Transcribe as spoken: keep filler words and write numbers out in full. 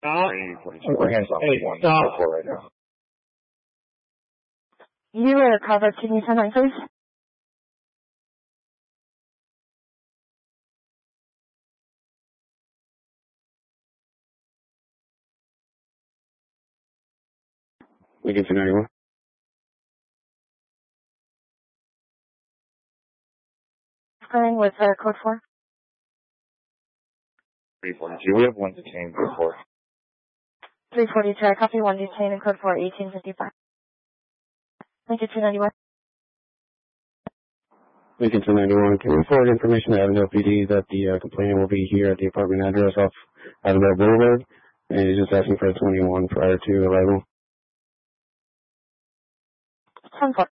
Okay. Hey, stop. Right now. You are covered. Can you turn on, please? Lincoln two ninety-one. Starting with uh, code four. three forty-two. We have one detained code four. three forty-two. I copy one detained in code four, eighteen fifty-five. Lincoln two ninety-one. Lincoln two ninety-one. Can we forward information to Avondale P D that the uh, complainant will be here at the apartment address off Avondale Boulevard, and he's just asking for a twenty-one prior to arrival? ten four.